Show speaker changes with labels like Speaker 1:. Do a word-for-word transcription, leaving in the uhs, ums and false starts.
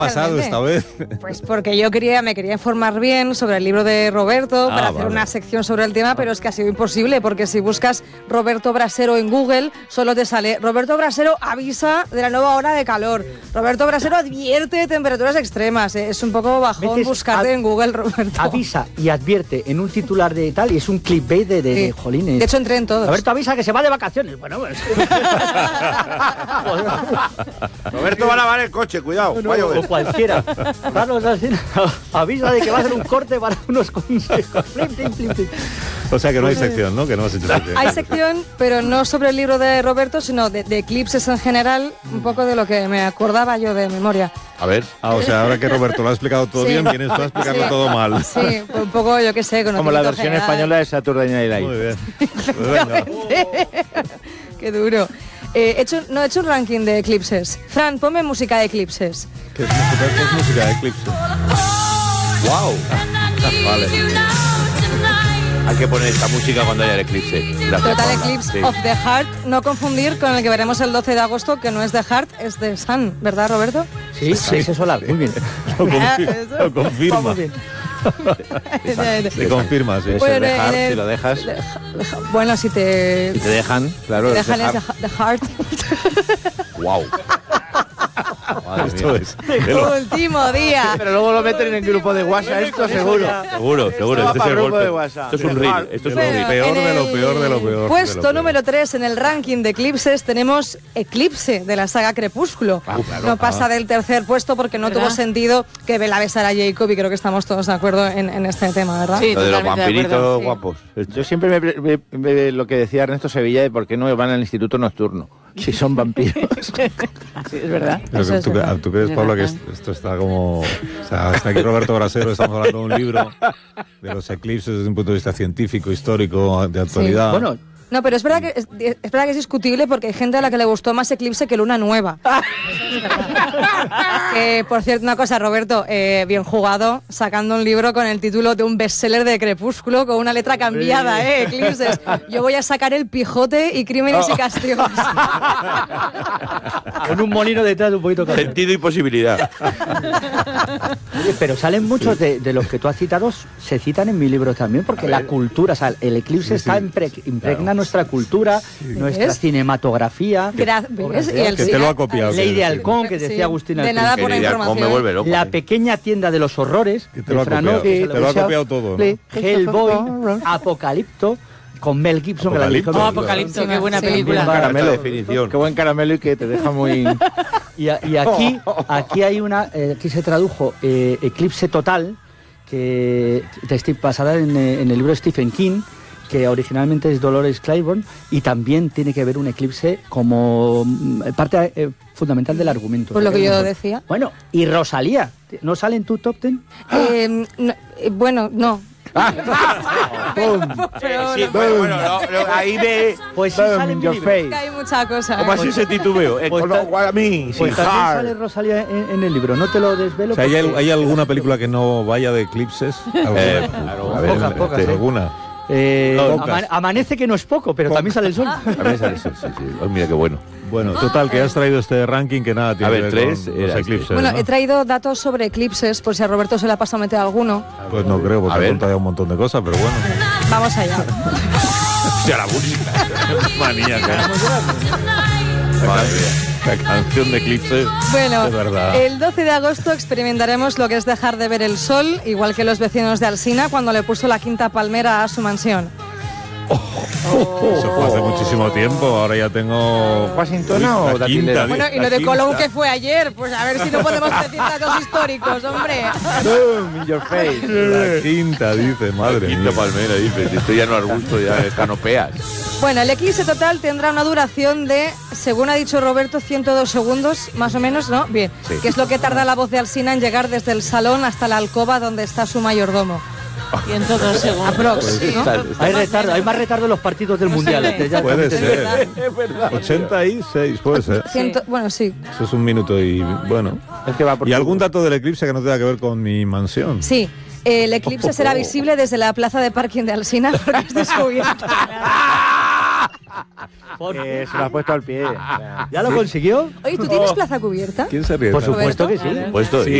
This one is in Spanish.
Speaker 1: pasado esta vez?
Speaker 2: Pues porque yo quería, me quería informar bien sobre el libro de Roberto ah, para hacer vale. una sección sobre el tema, pero es que ha sido imposible porque si buscas Roberto Brasero en Google solo te sale Roberto Brasero avisa de la nueva ola de calor, Roberto Brasero advierte de temperaturas extremas. Es un poco bajón Metes buscarte en Google Roberto.
Speaker 3: Avisa y advierte en un titular de tal y es un clickbait de, de, sí. de jolines.
Speaker 2: De hecho entré en todos.
Speaker 3: Roberto avisa que se va de vacaciones. Bueno, pues...
Speaker 4: Roberto va a lavar el coche, cuidado.
Speaker 3: No, no, o cualquiera. Carlos avisa de que va a hacer un corte para unos consejos.
Speaker 1: O sea que no hay sección, ¿no? Que no has hecho sección.
Speaker 2: Hay sección, pero no sobre el libro de Roberto, sino de, de eclipses en general, un poco de lo que me acordaba yo de memoria.
Speaker 1: A ver. Ah, o sea, ahora que Roberto lo ha explicado todo sí. bien, vienes tú a explicarlo sí. todo mal.
Speaker 2: Sí, un poco, yo qué sé,
Speaker 4: como la versión
Speaker 2: general.
Speaker 4: española de Saturday Night Live.
Speaker 1: Muy bien.
Speaker 2: Qué duro. Eh, he hecho, no he hecho un ranking de eclipses. Fran, ponme música de eclipses.
Speaker 1: ¿Qué es música, qué es música de eclipses? ¡Wow! Vale.
Speaker 4: Hay que poner esta música cuando haya el eclipse.
Speaker 2: Gracias, Total Eclipse sí. of the Heart. No confundir con el que veremos el doce de agosto, que no es de Heart, es de Sun, ¿verdad, Roberto?
Speaker 3: Sí, sí, es solar. Muy bien.
Speaker 1: Lo, confir lo confirma. Se confirma, sí.
Speaker 4: Bueno, dejar, el, si lo dejas.
Speaker 2: Bueno, si te...
Speaker 4: Si te dejan, claro.
Speaker 2: Si te dejan es de Heart.
Speaker 4: Wow.
Speaker 1: Esto es
Speaker 2: el último día.
Speaker 4: Pero luego lo meten en el grupo de WhatsApp, esto seguro.
Speaker 1: Seguro, seguro.
Speaker 4: Este es el golpe de WhatsApp. Esto es un reel. Esto es
Speaker 1: lo peor de lo peor de lo peor.
Speaker 2: Puesto número tres en el ranking de eclipses tenemos Eclipse de la saga Crepúsculo. Ah, claro. No pasa ah. del tercer puesto porque no ¿verdad? Tuvo sentido que Bella besara a Jacob y creo que estamos todos de acuerdo en, en este tema, ¿verdad?
Speaker 4: Sí, lo de los vampiritos sí. guapos. Yo siempre me, me, me, lo que decía Ernesto Sevilla de por qué no van al instituto nocturno. Si son vampiros.
Speaker 3: Sí, es verdad.
Speaker 1: Pero
Speaker 3: Eso
Speaker 1: ¿tú,
Speaker 3: es
Speaker 1: ¿Tú crees, Pablo, que esto está como... O sea, está aquí Roberto Brasero, estamos hablando de un libro de los eclipses desde un punto de vista científico, histórico, de actualidad.
Speaker 2: Sí. Bueno... No, pero es verdad, que es, es verdad que es discutible porque hay gente a la que le gustó más Eclipse que Luna Nueva. eh, por cierto, una cosa, Roberto, eh, bien jugado, sacando un libro con el título de un bestseller de Crepúsculo con una letra cambiada, ¿eh? Eclipses. Yo voy a sacar El Pijote y Crímenes oh. y Castigos.
Speaker 3: Con un molino detrás de un poquito caliente.
Speaker 4: Sentido y posibilidad.
Speaker 3: Oye, pero salen muchos sí. de, de los que tú has citado, se citan en mi libro también, porque la cultura, o sea, el eclipse sí, está sí. impregna claro. nuestra cultura, sí. nuestra ¿ves? Cinematografía.
Speaker 2: Gra ¿ves? Y el,
Speaker 1: que te lo ha copiado.
Speaker 3: Ley de Halcón, que decía sí. Agustín
Speaker 2: de nada por la
Speaker 4: información. Me vuelve loco.
Speaker 3: La pequeña tienda de los horrores.
Speaker 1: Que te lo ha copiado,
Speaker 3: que
Speaker 1: te lo ha copiado todo. ¿No?
Speaker 3: Hellboy, Apocalipto, con Mel Gibson.
Speaker 2: Apocalipto, que la oh, Apocalipto, qué buena sí. película.
Speaker 4: Qué caramelo, definición. Qué buen caramelo y que te deja muy...
Speaker 3: y, a, y aquí, aquí hay una, eh, aquí se tradujo eh, Eclipse Total, que está basada en, en el libro de Stephen King, que originalmente es Dolores Claiborne, y también tiene que ver un eclipse como parte eh, fundamental del argumento.
Speaker 2: Por lo que yo decía.
Speaker 3: Bueno, y Rosalía, ¿no sale en tu top ten?
Speaker 2: Eh, no, eh, bueno, no.
Speaker 4: Ah. Pero, sí, bueno, bueno no, no, ahí ve
Speaker 3: pues sí sale en
Speaker 4: your face.
Speaker 2: Hay mucha cosa.
Speaker 4: ¿Cómo así ese titubeo? Eh,
Speaker 3: pues
Speaker 4: lo, a mí,
Speaker 3: pues también sale Rosalía en, en el libro, no te lo desvelo.
Speaker 1: O sea, ¿hay, ¿hay alguna película que no vaya de eclipses?
Speaker 4: Eh, claro,
Speaker 1: a ver,
Speaker 3: pocas, pocas,
Speaker 1: ¿eh? ¿Alguna?
Speaker 3: Eh, ama amanece que no es poco, pero pocas. También sale el sol.
Speaker 4: También sale el sol, sí, sí. Oh, mira qué bueno.
Speaker 1: Bueno, total, que has traído este ranking que nada tiene
Speaker 4: a ver,
Speaker 1: que ver
Speaker 4: tres,
Speaker 1: con los eclipses.
Speaker 2: Bueno,
Speaker 1: ¿no?
Speaker 2: he traído datos sobre eclipses, por si a Roberto se le ha pasado a meter alguno.
Speaker 1: Pues no creo, porque ha contado un montón de cosas, pero bueno.
Speaker 2: Vamos allá.
Speaker 4: Hostia, la música.
Speaker 1: Maníaca. Madre mía. La canción de Eclipse.
Speaker 2: Bueno,
Speaker 1: de verdad.
Speaker 2: El doce de agosto experimentaremos lo que es dejar de ver el sol, igual que los vecinos de Alsina cuando le puso la quinta palmera a su mansión.
Speaker 1: Oh, oh, Eso fue hace muchísimo tiempo, ahora ya tengo...
Speaker 4: ¿Washington o
Speaker 1: la
Speaker 2: quinta? Bueno, y lo de Colón que fue ayer, pues a ver si no podemos decir datos históricos, hombre.
Speaker 4: Boom, in your face.
Speaker 1: La quinta, dice, madre
Speaker 4: mía. Quinta palmera, dice, esto ya no es arbusto, ya es canopeas.
Speaker 2: Bueno, el eclipse total tendrá una duración de, según ha dicho Roberto, ciento dos segundos, más o menos, ¿no? Bien, sí. Que es lo que tarda la voz de Alsina en llegar desde el salón hasta la alcoba donde está su mayordomo. ciento dos segundos. Aprox,
Speaker 3: pues, ¿no? Está, está. Hay retardo, hay más retardo en los partidos del no Mundial.
Speaker 1: Ya puede ser. Es verdad. ochenta y seis, puede ser.
Speaker 2: Sí. Bueno, sí.
Speaker 1: Eso es un minuto y bueno.
Speaker 4: Es que va por
Speaker 1: ¿Y algún dato del eclipse que no tenga que ver con mi mansión?
Speaker 2: Sí. El eclipse oh, oh, oh. será visible desde la plaza de parking de Alsina porque es descubierto.
Speaker 4: Eh, se lo has puesto al pie.
Speaker 3: ¿Ya lo consiguió?
Speaker 2: Oye, ¿tú tienes plaza cubierta?
Speaker 1: ¿Quién se ríe?
Speaker 3: Por supuesto que sí.
Speaker 1: Puesto,
Speaker 5: Sí.